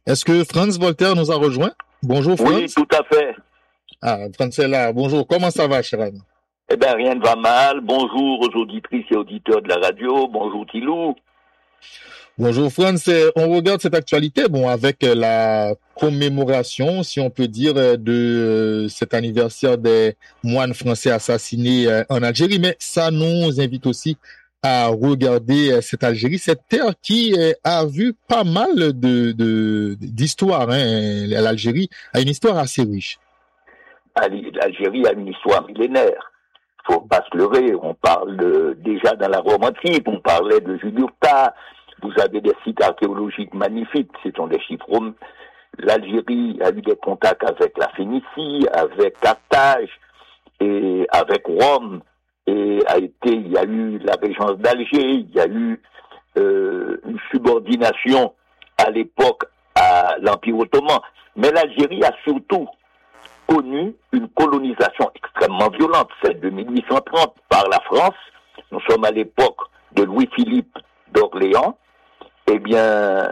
Est-ce que Franz Voltaire nous a rejoint? Bonjour Oui, Franz. tout à fait. Ah, Franz est là. Bonjour. Comment ça va, cher ami? Eh bien, rien ne va mal. Bonjour aux auditrices et auditeurs de la radio. Bonjour Tilou. Bonjour Franz. On regarde cette actualité, bon, avec la commémoration, si on peut dire, de cet anniversaire des moines français assassinés en Algérie. Mais ça nous invite aussi à regarder cette Algérie, cette terre qui a vu pas mal d'histoires. L'Algérie a une histoire assez riche. L'Algérie a une histoire millénaire. Faut pas se leurrer. On parle déjà dans la Rome antique, on parlait de Jugurtha. Vous avez des sites archéologiques magnifiques. Ce sont des chiffres romains. L'Algérie a eu des contacts avec la Phénicie, avec Carthage et avec Rome. Et il y a eu la régence d'Alger, il y a eu une subordination à l'époque à l'Empire ottoman. Mais l'Algérie a surtout connu une colonisation extrêmement violente, celle de 1830 par la France. Nous sommes à l'époque de Louis-Philippe d'Orléans. Eh bien,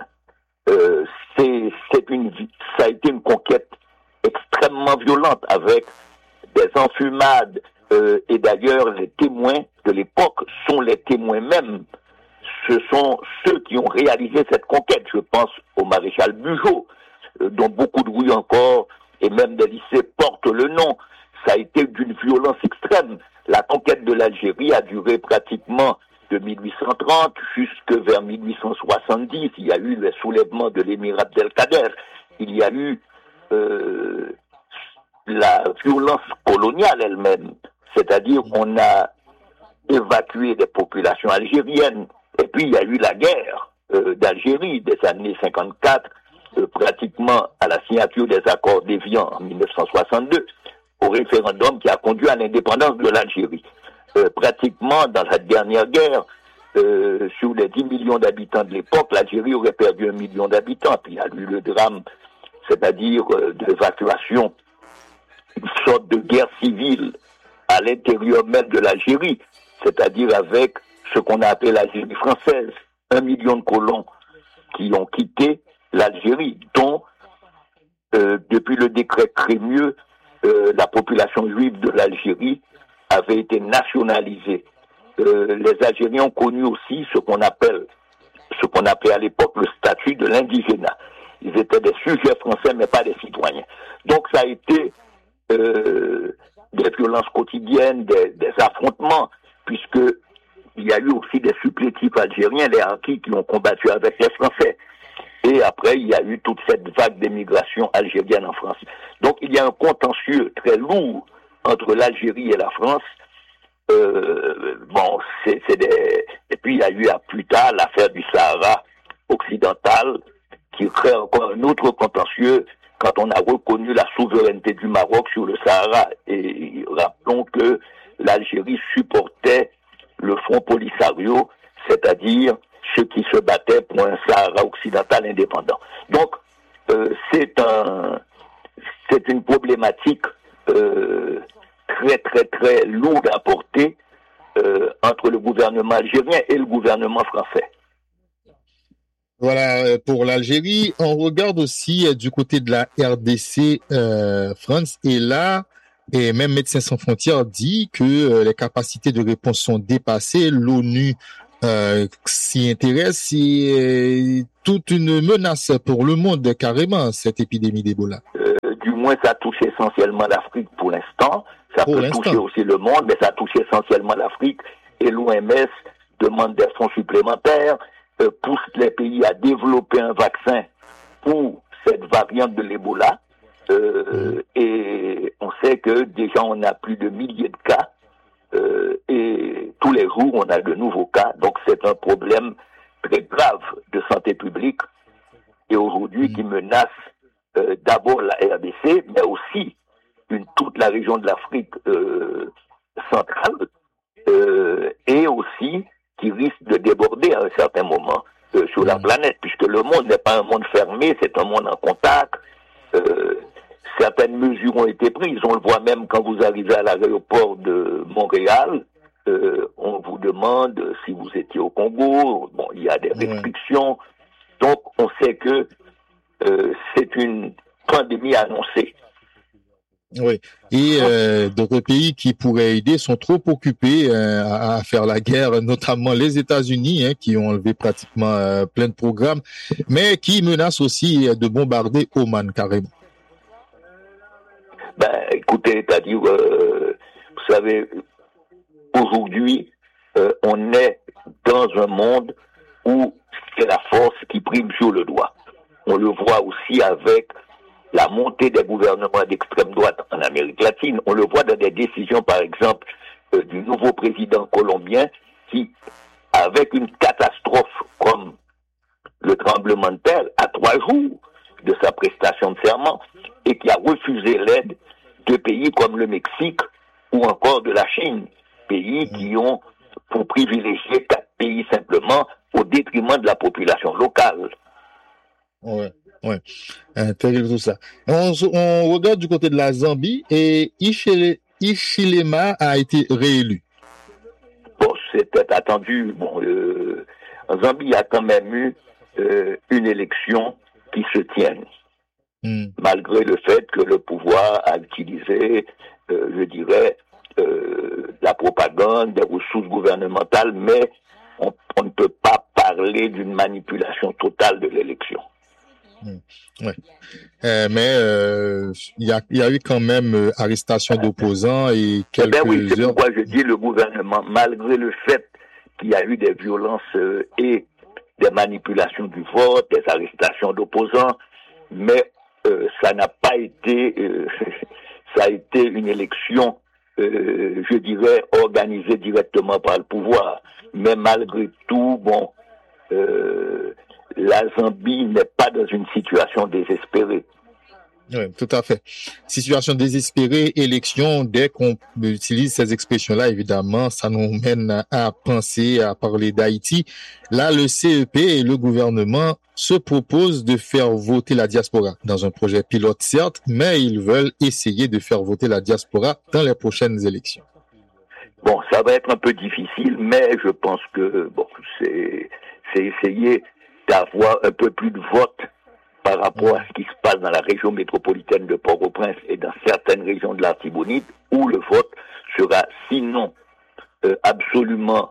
ça a été une conquête extrêmement violente avec des enfumades, et d'ailleurs les témoins de l'époque sont les témoins même. Ce sont ceux qui ont réalisé cette conquête. Je pense au maréchal Bugeaud, dont beaucoup de rues encore et même des lycées portent le nom. Ça a été d'une violence extrême. La conquête de l'Algérie a duré pratiquement de 1830 jusque vers 1870. Il y a eu le soulèvement de l'émir Abdelkader. Il y a eu la violence coloniale elle-même. C'est-à-dire qu'on a évacué des populations algériennes. Et puis il y a eu la guerre d'Algérie des années 54, pratiquement à la signature des accords d'Évian en 1962, au référendum qui a conduit à l'indépendance de l'Algérie. Pratiquement dans cette dernière guerre, sur les 10 millions d'habitants de l'époque, l'Algérie aurait perdu 1 million d'habitants. Puis il y a eu le drame, c'est-à-dire de l'évacuation, une sorte de guerre civile à l'intérieur même de l'Algérie, c'est-à-dire avec ce qu'on a appelé l'Algérie française, 1 million de colons qui ont quitté l'Algérie, dont depuis le décret Crémieux, la population juive de l'Algérie avait été nationalisée. Les Algériens ont connu aussi ce qu'on appelait à l'époque le statut de l'indigénat. Ils étaient des sujets français, mais pas des citoyens. Donc ça a été des violences quotidiennes, des affrontements, puisque il y a eu aussi des supplétifs algériens, les harkis, qui ont combattu avec les Français. Et après, il y a eu toute cette vague d'émigration algérienne en France. Donc il y a un contentieux très lourd entre l'Algérie et la France. Et puis il y a eu plus tard l'affaire du Sahara occidental qui crée encore un autre contentieux quand on a reconnu la souveraineté du Maroc sur le Sahara. Et rappelons que l'Algérie supportait le Front Polisario, c'est-à-dire ceux qui se battaient pour un Sahara occidental indépendant. Donc c'est une problématique très très très lourde à porter entre le gouvernement algérien et le gouvernement français. Voilà, pour l'Algérie, on regarde aussi du côté de la RDC, France, et là, et même Médecins sans frontières dit que les capacités de réponse sont dépassées. L'ONU s'y intéresse, c'est toute une menace pour le monde, carrément, cette épidémie d'Ebola. Du moins, ça touche essentiellement l'Afrique pour l'instant. Ça peut toucher aussi le monde, mais ça touche essentiellement l'Afrique. Et l'OMS demande des fonds supplémentaires, pousse les pays à développer un vaccin pour cette variante de l'Ebola. Et on sait que déjà on a plus de milliers de cas. Et tous les jours, on a de nouveaux cas. Donc, c'est un problème très grave de santé publique. Et aujourd'hui, qui menace d'abord la RDC, mais aussi toute la région de l'Afrique centrale, et aussi qui risque de déborder à un certain moment sur la planète, puisque le monde n'est pas un monde fermé, c'est un monde en contact. Certaines mesures ont été prises. On le voit même quand vous arrivez à l'aéroport de Montréal. On vous demande si vous étiez au Congo. Bon, il y a des restrictions. Donc, on sait que c'est une pandémie annoncée. Oui. Et d'autres pays qui pourraient aider sont trop occupés à faire la guerre, notamment les États-Unis, qui ont enlevé pratiquement plein de programmes, mais qui menacent aussi de bombarder Oman carrément. Écoutez, c'est-à-dire, vous savez, aujourd'hui, on est dans un monde où c'est la force qui prime sur le doigt. On le voit aussi avec la montée des gouvernements d'extrême droite en Amérique latine. On le voit dans des décisions, par exemple, du nouveau président colombien qui, avec une catastrophe comme le tremblement de terre, à 3 jours de sa prestation de serment, et qui a refusé l'aide de pays comme le Mexique ou encore de la Chine, pays qui ont pour privilégier 4 pays simplement au détriment de la population locale. Ouais. Terrible tout ça. On regarde du côté de la Zambie et Hichilema a été réélu. Bon, c'était attendu. Bon, en Zambie, il y a quand même eu une élection qui se tienne. Malgré le fait que le pouvoir a utilisé, je dirais, la propagande, des ressources gouvernementales, mais on ne peut pas parler d'une manipulation totale de l'élection. Ouais. Mais il y a eu quand même arrestation d'opposants et quelques oui, c'est heures. pourquoi je dis le gouvernement, malgré le fait qu'il y a eu des violences et des manipulations du vote, des arrestations d'opposants, mais ça n'a pas été, ça a été une élection, je dirais, organisée directement par le pouvoir. Mais malgré tout, bon, la Zambie n'est pas dans une situation désespérée. Oui, tout à fait. Situation désespérée, élection, dès qu'on utilise ces expressions-là, évidemment, ça nous mène à penser, à parler d'Haïti. Là, le CEP et le gouvernement se proposent de faire voter la diaspora dans un projet pilote, certes, mais ils veulent essayer de faire voter la diaspora dans les prochaines élections. Bon, ça va être un peu difficile, mais je pense que bon, c'est essayer d'avoir un peu plus de votes par rapport à ce qui se passe dans la région métropolitaine de Port-au-Prince et dans certaines régions de l'Artibonite, où le vote sera sinon absolument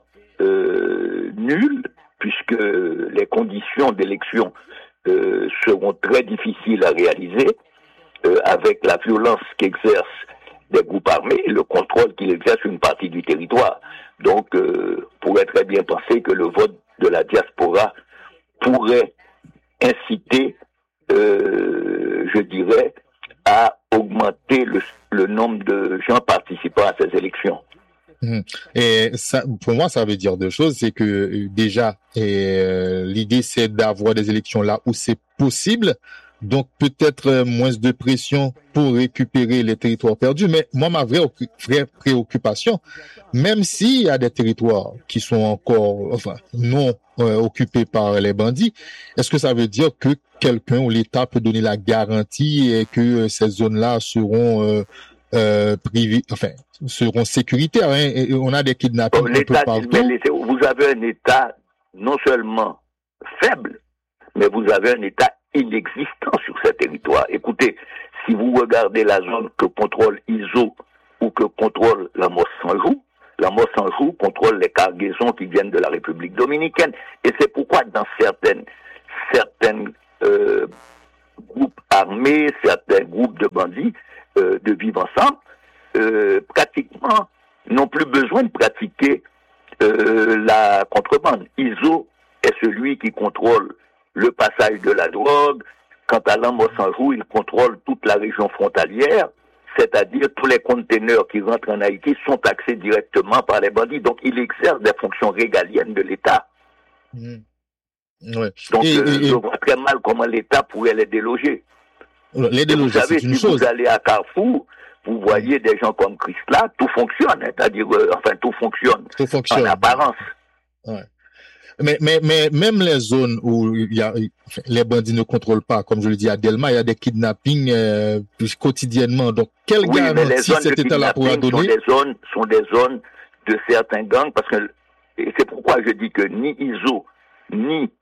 nul, puisque les conditions d'élection seront très difficiles à réaliser, avec la violence qu'exercent des groupes armés et le contrôle qu'ils exercent sur une partie du territoire. Donc, pourrait très bien penser que le vote de la diaspora pourrait inciter, je dirais, à augmenter le nombre de gens participant à ces élections. Et ça, pour moi, ça veut dire deux choses. C'est que déjà, l'idée, c'est d'avoir des élections là où c'est possible. Donc, peut-être moins de pression pour récupérer les territoires perdus. Mais moi, ma vraie préoccupation, même s'il y a des territoires qui sont encore non occupés par les bandits, est-ce que ça veut dire que quelqu'un ou l'État peut donner la garantie et que ces zones-là seront privées, seront sécuritaires, hein? Et on a des kidnappings un peu partout. Vous avez un État non seulement faible, mais vous avez un État inexistant sur ces territoires. Écoutez, si vous regardez la zone que contrôle ISO ou que contrôle la Mos-Sanjou contrôle les cargaisons qui viennent de la République dominicaine. Et c'est pourquoi dans certaines groupes armés, certains groupes de bandits de vivre ensemble, pratiquement n'ont plus besoin de pratiquer la contrebande. ISO est celui qui contrôle le passage de la drogue. Quant à l'Amos-Sanjou, il contrôle toute la région frontalière, c'est-à-dire tous les conteneurs qui rentrent en Haïti sont taxés directement par les bandits. Donc, il exerce des fonctions régaliennes de l'État. Ouais. Donc, je vois très mal comment l'État pourrait les déloger. Les déloger, vous savez, si vous allez à Carrefour, vous voyez des gens comme Christ-là, tout fonctionne, c'est-à-dire, tout fonctionne en apparence. Ouais. Mais même les zones où les bandits ne contrôlent pas, comme je le dis à Delma, il y a des kidnappings quotidiennement. Donc, quelle garantie cet État-là pourra donner? Sont des zones de certains gangs, parce que et c'est pourquoi je dis que ni ISO, ni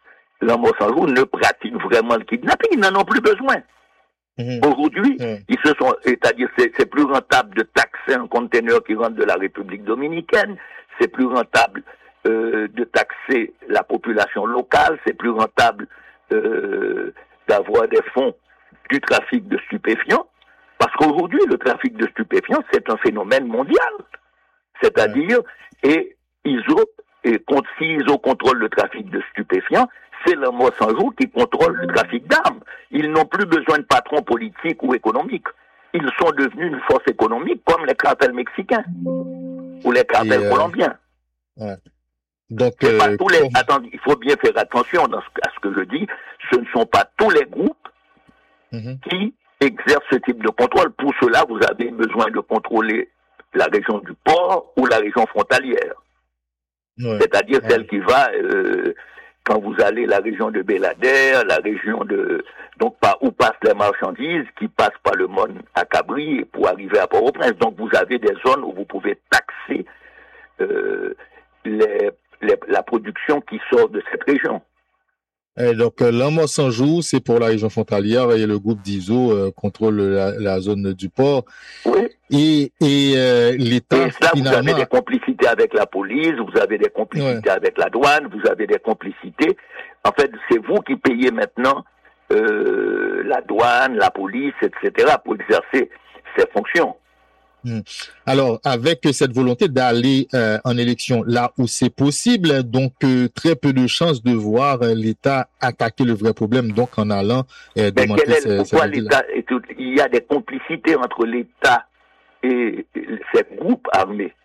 la mort sans jour ne pratiquent vraiment le kidnapping, ils n'en ont plus besoin. Aujourd'hui, ils se sont, c'est-à-dire c'est plus rentable de taxer un conteneur qui rentre de la République dominicaine, c'est plus rentable de taxer la population locale, c'est plus rentable d'avoir des fonds du trafic de stupéfiants, parce qu'aujourd'hui, le trafic de stupéfiants, c'est un phénomène mondial. C'est-à-dire, et s'ils contrôlent le trafic de stupéfiants, c'est la mort sans jour qui contrôle le trafic d'armes. Ils n'ont plus besoin de patrons politiques ou économiques. Ils sont devenus une force économique comme les cartels mexicains ou les cartels colombiens. Ouais. Donc, attendez, il faut bien faire attention à ce que je dis. Ce ne sont pas tous les groupes qui exercent ce type de contrôle. Pour cela, vous avez besoin de contrôler la région du port ou la région frontalière. Ouais. C'est-à-dire celle qui va, quand vous allez la région de Belader, la région de, donc où passent les marchandises, qui passent par le Mon à Cabri pour arriver à Port-au-Prince. Donc vous avez des zones où vous pouvez taxer la production qui sort de cette région. Et donc, la mort sans jour, c'est pour la région frontalière et le groupe d'ISO contrôle la zone du port. Oui. Et l'État, finalement... Vous avez des complicités avec la police, vous avez des complicités avec la douane, vous avez des complicités. En fait, c'est vous qui payez maintenant la douane, la police, etc. pour exercer ces fonctions. Alors, avec cette volonté d'aller en élection là où c'est possible, donc très peu de chances de voir l'État attaquer le vrai problème, donc en allant démanteler pourquoi l'État, il y a des complicités entre l'État et ces groupes armés,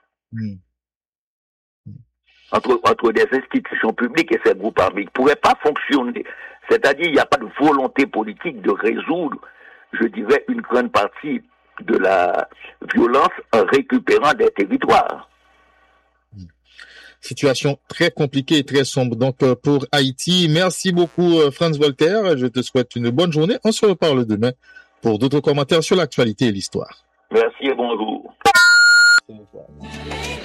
entre des institutions publiques et ces groupes armés. Ils ne pourraient pas fonctionner. C'est-à-dire, il n'y a pas de volonté politique de résoudre, je dirais, une grande partie de la violence en récupérant des territoires. Situation très compliquée et très sombre donc pour Haïti. Merci beaucoup Franz Voltaire. Je te souhaite une bonne journée. On se reparle demain pour d'autres commentaires sur l'actualité et l'histoire. Merci et bonjour.